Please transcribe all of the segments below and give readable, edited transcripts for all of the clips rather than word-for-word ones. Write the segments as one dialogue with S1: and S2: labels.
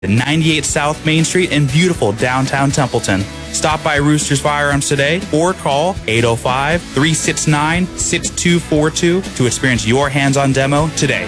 S1: 98 South Main Street in beautiful downtown Templeton. Stop by Roosters Firearms today or call 805-369-6242 to experience your hands-on demo today.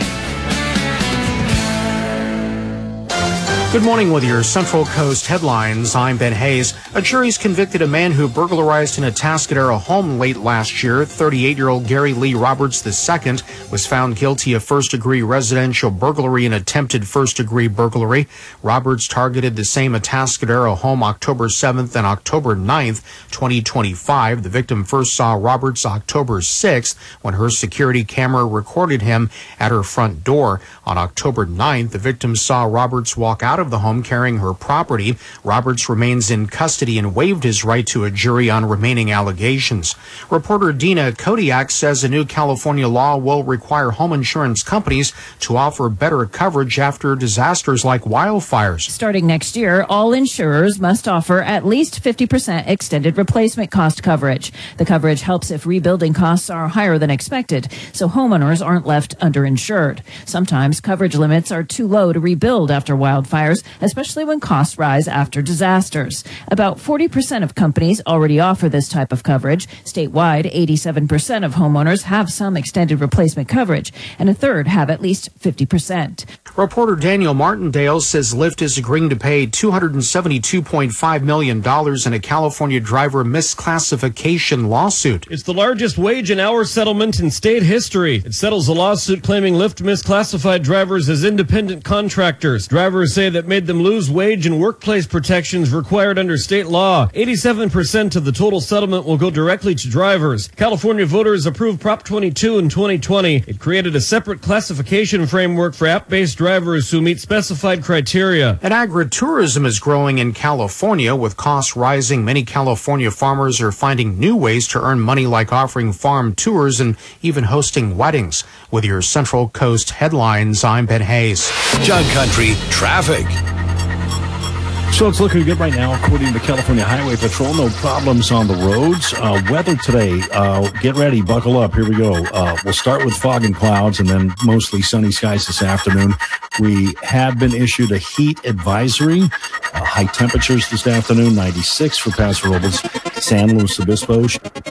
S2: Good morning with your Central Coast headlines. I'm Ben Hayes. A jury's convicted a man who burglarized an Atascadero home late last year. 38-year-old Gary Lee Roberts II was found guilty of first-degree residential burglary and attempted first-degree burglary. Roberts targeted the same Atascadero home October 7th and October 9th, 2025. The victim first saw Roberts October 6th when her security camera recorded him at her front door. On October 9th, the victim saw Roberts walk out of the home carrying her property. Roberts remains in custody and waived his right to a jury on remaining allegations. Reporter Dina Kodiak says a new California law will require home insurance companies to offer better coverage after disasters like wildfires.
S3: Starting next year, all insurers must offer at least 50% extended replacement cost coverage. The coverage helps if rebuilding costs are higher than expected, so homeowners aren't left underinsured. Sometimes coverage limits are too low to rebuild after wildfires, especially when costs rise after disasters. About 40% of companies already offer this type of coverage. Statewide, 87% of homeowners have some extended replacement coverage, and a third have at least 50%.
S2: Reporter Daniel Martindale says Lyft is agreeing to pay $272.5 million in a California driver misclassification lawsuit.
S4: It's the largest wage and hour settlement in state history. It settles a lawsuit claiming Lyft misclassified drivers as independent contractors. Drivers say that made them lose wage and workplace protections required under state law. 87% of the total settlement will go directly to drivers. California voters approved Prop 22 in 2020. It created a separate classification framework for app-based drivers who meet specified criteria.
S2: And agritourism is growing in California. With costs rising, many California farmers are finding new ways to earn money, like offering farm tours and even hosting weddings. With your Central Coast headlines, I'm Ben Hayes.
S5: Jug Country traffic.
S6: So it's looking good right now, according to California Highway Patrol. No problems on the roads. Weather today, get ready, buckle up. Here we go. We'll start with fog and clouds and then mostly sunny skies this afternoon. We have been issued a heat advisory. High temperatures this afternoon, 96 for Paso Robles, San Luis Obispo,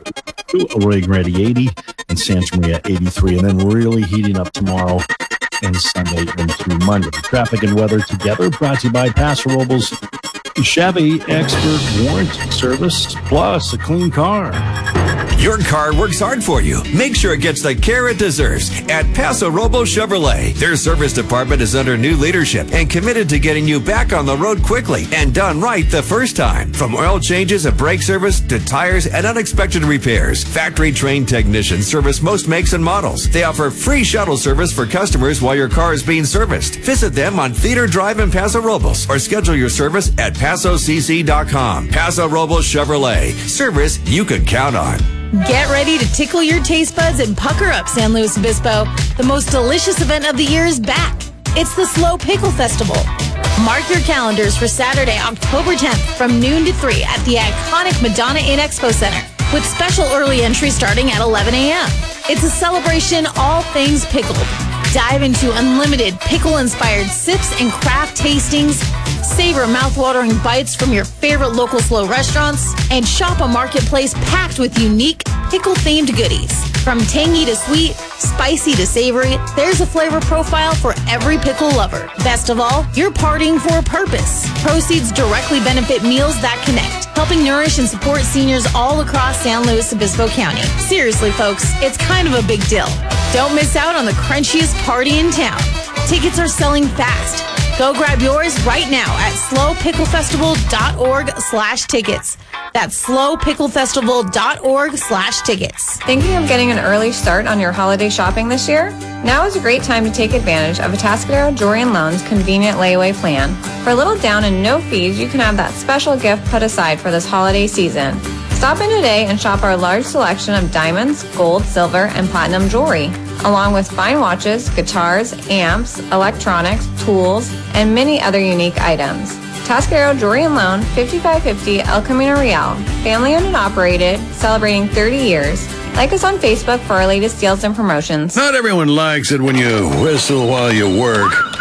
S6: Arroyo Grande 80, and Santa Maria 83. And then really heating up tomorrow and Sunday into Monday. Traffic and weather together, brought to you by Paso Robles Chevy Expert Warranty Service, plus a clean car.
S5: Your car works hard for you. Make sure it gets the care it deserves at Paso Robles Chevrolet. Their service department is under new leadership and committed to getting you back on the road quickly and done right the first time. From oil changes and brake service to tires and unexpected repairs, factory-trained technicians service most makes and models. They offer free shuttle service for customers while your car is being serviced. Visit them on Theater Drive in Paso Robles or schedule your service at PasoCC.com. Paso Robles Chevrolet. Service you can count on.
S7: Get ready to tickle your taste buds and pucker up, San Luis Obispo. The most delicious event of the year is back. It's the Slow Pickle Festival. Mark your calendars for Saturday, October 10th from noon to 3 at the iconic Madonna Inn Expo Center with special early entry starting at 11 a.m. It's a celebration all things pickled. Dive into unlimited pickle-inspired sips and craft tastings, savor mouth-watering bites from your favorite local slow restaurants, and shop a marketplace packed with unique pickle-themed goodies. From tangy to sweet, spicy to savory, there's a flavor profile for every pickle lover. Best of all, you're partying for a purpose. Proceeds directly benefit meals that connect, helping nourish and support seniors all across San Luis Obispo County. Seriously, folks, it's kind of a big deal. Don't miss out on the crunchiest party in town. Tickets are selling fast. Go grab yours right now at slowpicklefestival.org/tickets. That's slowpicklefestival.org/tickets.
S8: Thinking of getting an early start on your holiday shopping this year? Now is a great time to take advantage of Atascadero Jewelry and Loan's convenient layaway plan. For a little down and no fees, you can have that special gift put aside for this holiday season. Stop in today and shop our large selection of diamonds, gold, silver, and platinum jewelry, along with fine watches, guitars, amps, electronics, tools, and many other unique items. Atascadero Jewelry and Loan, 5550 El Camino Real, family owned and operated, celebrating 30 years. Like us on Facebook for our latest deals and promotions.
S5: Not everyone likes it when you whistle while you work.